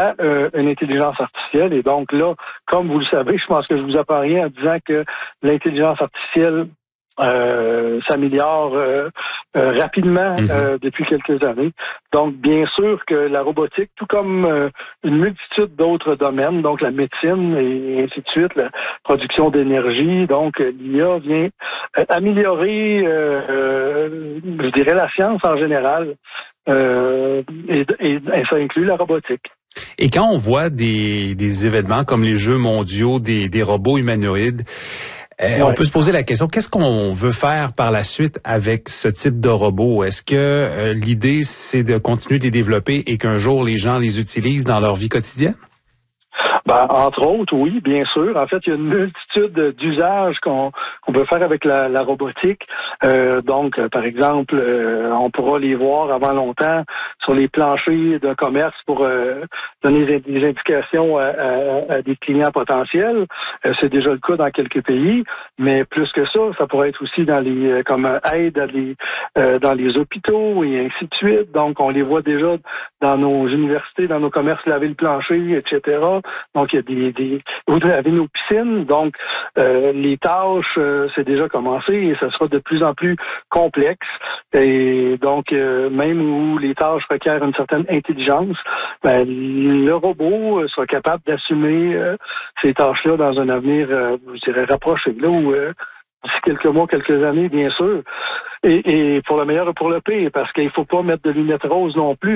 à une intelligence artificielle. Et donc là, comme vous le savez, je pense que je vous apprends rien en disant que l'intelligence artificielle s'améliore rapidement depuis quelques années. Donc, bien sûr que la robotique, tout comme une multitude d'autres domaines, donc la médecine et ainsi de suite, la production d'énergie, donc l'IA vient améliorer, je dirais, la science en général, et ça inclut la robotique. Et quand on voit des événements comme les Jeux mondiaux des robots humanoïdes, on peut se poser la question, qu'est-ce qu'on veut faire par la suite avec ce type de robot? Est-ce que l'idée, c'est de continuer de les développer et qu'un jour, les gens les utilisent dans leur vie quotidienne? Ben, entre autres, oui, bien sûr. En fait, il y a une multitude d'usages qu'on peut faire avec la robotique. Donc, par exemple, on pourra les voir avant longtemps sur les planchers de commerce pour donner des indications à des clients potentiels. C'est déjà le cas dans quelques pays, mais plus que ça, ça pourrait être aussi dans les comme aide dans les hôpitaux et ainsi de suite. Donc, on les voit déjà dans nos universités, dans nos commerces, laver le plancher, etc. Donc, il y a vous avez nos piscines, donc les tâches, c'est déjà commencé et ça sera de plus en plus complexe. Et donc, même où les tâches requièrent une certaine intelligence, ben, le robot sera capable d'assumer ces tâches-là dans un avenir, je dirais, rapproché, là, où d'ici quelques mois, quelques années, bien sûr. Et pour le meilleur et pour le pire, parce qu'il faut pas mettre de lunettes roses non plus.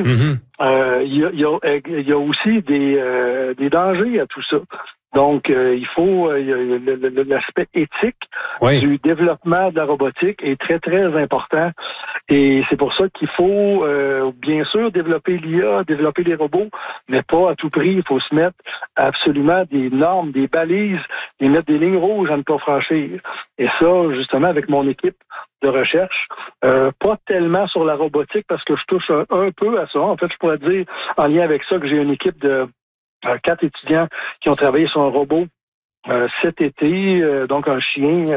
Il y a aussi des dangers à tout ça. Donc, il faut l'aspect éthique du développement de la robotique est très, très important. Et c'est pour ça qu'il faut, bien sûr, développer l'IA, développer les robots, mais pas à tout prix. Il faut se mettre absolument des normes, des balises, et mettre des lignes rouges à ne pas franchir. Et ça, justement, avec mon équipe de recherche, pas tellement sur la robotique, parce que je touche un peu à ça. En fait, je pourrais dire, en lien avec ça, que j'ai une équipe de 4 étudiants qui ont travaillé sur un robot cet été, donc un chien,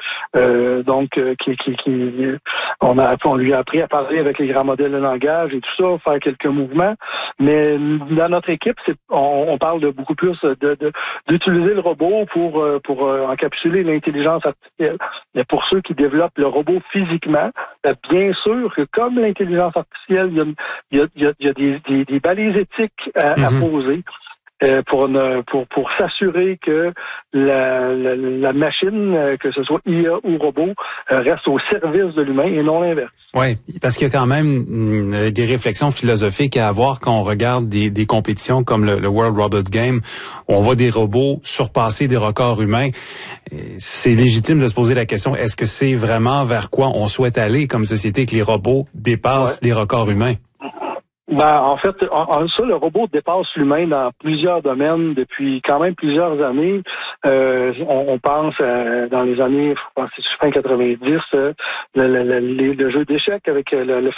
on lui a appris à parler avec les grands modèles de langage et tout ça, faire quelques mouvements. Mais dans notre équipe, on parle de beaucoup plus d'utiliser le robot pour encapsuler l'intelligence artificielle. Mais pour ceux qui développent le robot physiquement, bien sûr que comme l'intelligence artificielle, il y a des balises éthiques à poser. Pour s'assurer que la machine, que ce soit IA ou robot, reste au service de l'humain et non l'inverse. Oui, parce qu'il y a quand même des réflexions philosophiques à avoir quand on regarde des compétitions comme le World Robot Game, où on voit des robots surpasser des records humains. C'est légitime de se poser la question, est-ce que c'est vraiment vers quoi on souhaite aller comme société, que les robots dépassent les records humains? Ben, en fait, ça, le robot dépasse l'humain dans plusieurs domaines depuis quand même plusieurs années. On pense dans les années, je pense que c'est fin 90, le jeu d'échecs avec le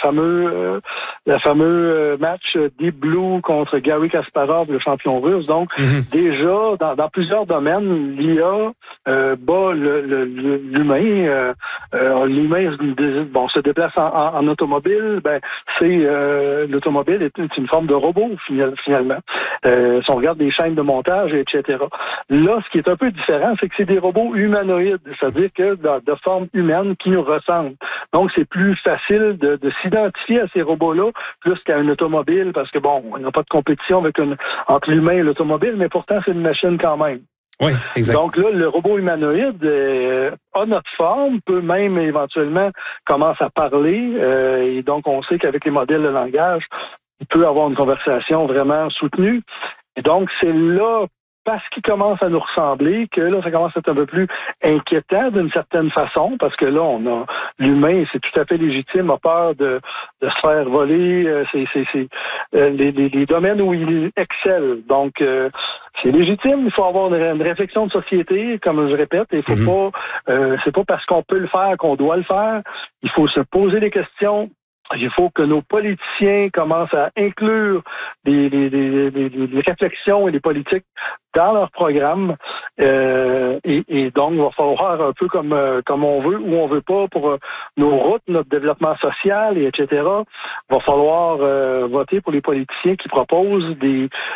fameux match Deep Blue contre Garry Kasparov, le champion russe. Donc, déjà, dans plusieurs domaines, l'IA bat l'humain. L'humain, se déplace en automobile. Ben, c'est l'automobile est une forme de robot, finalement. Si on regarde des chaînes de montage, etc. Là, ce qui est un peu différent, c'est que c'est des robots humanoïdes, c'est-à-dire que de forme humaine qui nous ressemblent. Donc, c'est plus facile de s'identifier à ces robots-là plus qu'à une automobile, parce que, bon, il n'y a pas de compétition entre l'humain et l'automobile, mais pourtant, c'est une machine quand même. Oui, exact. Donc là, le robot humanoïde a notre forme, peut même éventuellement commencer à parler, et donc on sait qu'avec les modèles de langage, il peut avoir une conversation vraiment soutenue. Et donc c'est là, parce qu'il commence à nous ressembler, que là, ça commence à être un peu plus inquiétant d'une certaine façon, parce que là, on a l'humain, c'est tout à fait légitime, a peur de se faire voler, les domaines où il excelle. Donc, c'est légitime, il faut avoir une réflexion de société, comme je répète, il faut pas, c'est pas parce qu'on peut le faire qu'on doit le faire. Il faut se poser des questions. Il faut que nos politiciens commencent à inclure des réflexions et des politiques dans leur programme. Et donc, il va falloir un peu comme on veut ou on veut pas pour nos routes, notre développement social, et etc. Il va falloir voter pour les politiciens qui proposent des